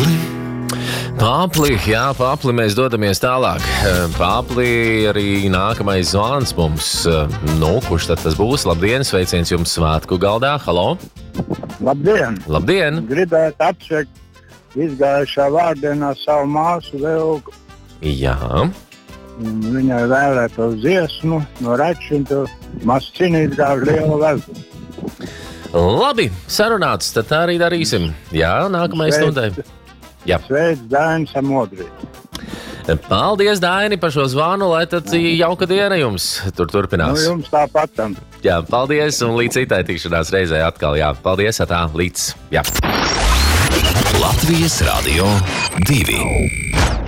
Pāpli, mēs dodamies tālāk. Pāpli arī nākamais zvans mums. Kurš tad tas būs? Labdien, sveiciens jums svētku galdā. Halo! Labdien! Gribētu apsveikt izgājušā vārdienā savu māsu Velku. Jā. Viņai vēlēto dziesmu no Račinta Mascinīt gāž lielu vezu. Labi, sarunāts, tad tā arī darīsim. Jā, nākamais stundai. Jā. Sveic, Dainis Amodrīt. Paldies, Daini, par šo zvanu, lai tad jauka diena jums turpinās. Jums tāpat. Jā, paldies, un līdz citai tikšanās reizē atkal. Jā, paldies, līdz. Jā. Latvijas Radio 2.